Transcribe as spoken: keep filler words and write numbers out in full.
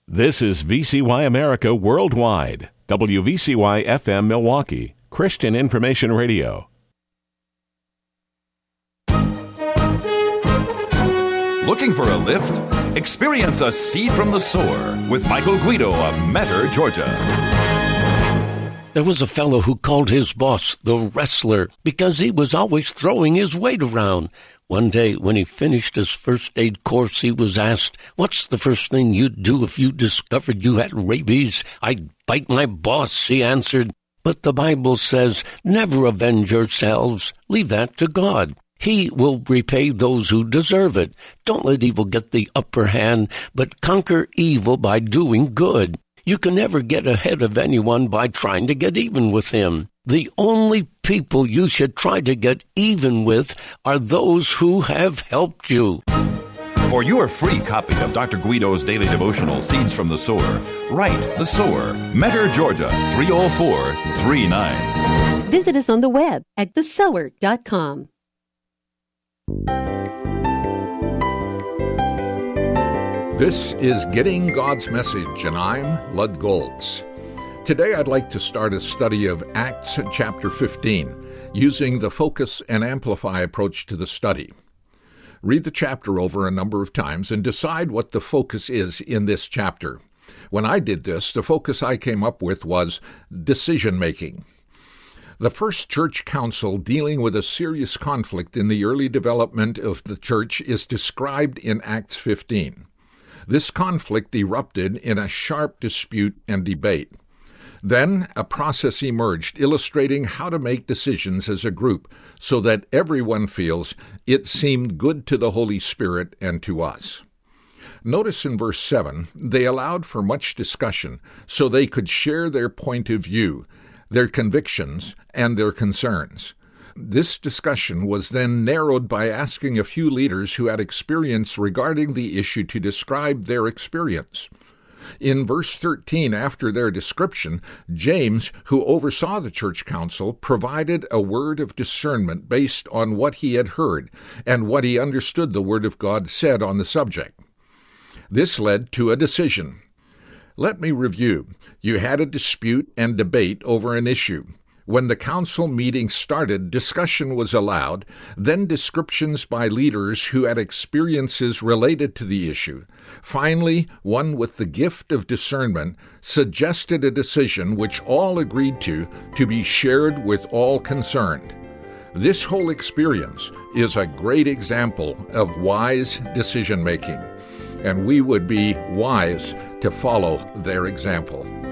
This is V C Y America Worldwide, W V C Y F M Milwaukee, Christian Information Radio. Looking for a lift? Experience a seed from the sower with Michael Guido of Metter, Georgia. There was a fellow who called his boss the wrestler because he was always throwing his weight around. One day, when he finished his first aid course, he was asked, "What's the first thing you'd do if you discovered you had rabies?" "I'd bite my boss," he answered. "But the Bible says, never avenge yourselves. Leave that to God. He will repay those who deserve it. Don't let evil get the upper hand, but conquer evil by doing good." You can never get ahead of anyone by trying to get even with him. The only people you should try to get even with are those who have helped you. For your free copy of Doctor Guido's daily devotional, Seeds from the Sower, write The Sower, Metter, Georgia, three oh four three nine. Visit us on the web at the sower dot com. This is Getting God's Message, and I'm Lud Golds. Today I'd like to start a study of Acts chapter fifteen, using the focus and amplify approach to the study. Read the chapter over a number of times and decide what the focus is in this chapter. When I did this, the focus I came up with was decision-making. The first church council dealing with a serious conflict in the early development of the church is described in Acts fifteen. This conflict erupted in a sharp dispute and debate. Then a process emerged illustrating how to make decisions as a group so that everyone feels it seemed good to the Holy Spirit and to us. Notice in verse seven, they allowed for much discussion so they could share their point of view, their convictions, and their concerns. This discussion was then narrowed by asking a few leaders who had experience regarding the issue to describe their experience. In verse thirteen, after their description, James, who oversaw the church council, provided a word of discernment based on what he had heard and what he understood the Word of God said on the subject. This led to a decision. Let me review. You had a dispute and debate over an issue. When the council meeting started, discussion was allowed, then descriptions by leaders who had experiences related to the issue. Finally, one with the gift of discernment suggested a decision which all agreed to, to be shared with all concerned. This whole experience is a great example of wise decision-making, and we would be wise to follow their example.